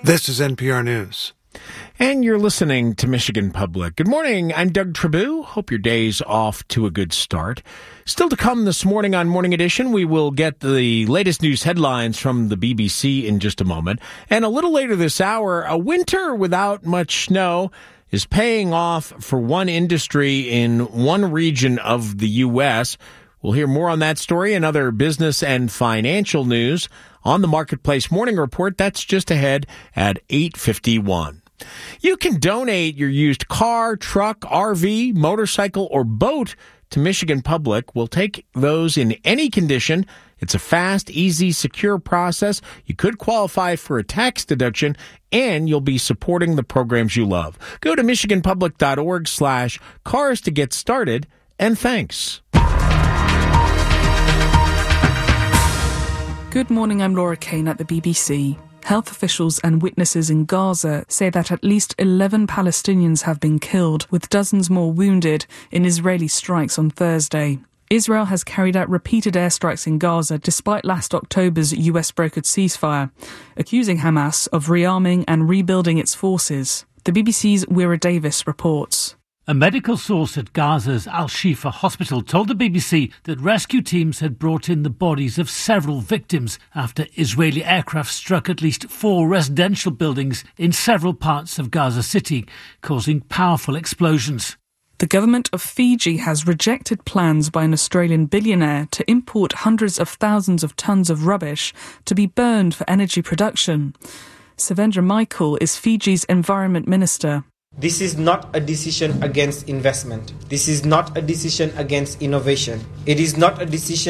This is NPR News. And you're listening to Michigan Public. Good morning. I'm Doug Trabue. Hope your day's off to a good start. Still to come this morning on Morning Edition, we will get the latest news headlines from the BBC in just a moment. And a little later this hour, a winter without much snow is paying off for one industry in one region of the U.S. We'll hear more on that story and other business and financial news on the Marketplace Morning Report. That's just ahead at 8:51. You can donate your used car, truck, RV, motorcycle, or boat to Michigan Public. We'll take those in any condition. It's a fast, easy, secure process. You could qualify for a tax deduction, and you'll be supporting the programs you love. Go to michiganpublic.org/cars to get started, and thanks. Good morning, I'm Laura Kane at the BBC. Health officials and witnesses in Gaza say that at least 11 Palestinians have been killed, with dozens more wounded in Israeli strikes on Thursday. Israel has carried out repeated airstrikes in Gaza despite last October's US-brokered ceasefire, accusing Hamas of rearming and rebuilding its forces. The BBC's Wira Davis reports. A medical source at Gaza's Al-Shifa hospital told the BBC that rescue teams had brought in the bodies of several victims after Israeli aircraft struck at least 4 residential buildings in several parts of Gaza City, causing powerful explosions. The government of Fiji has rejected plans by an Australian billionaire to import hundreds of thousands of tons of rubbish to be burned for energy production. Savendra Michael is Fiji's environment minister. This is not a decision against investment. This is not a decision against innovation. It is not a decision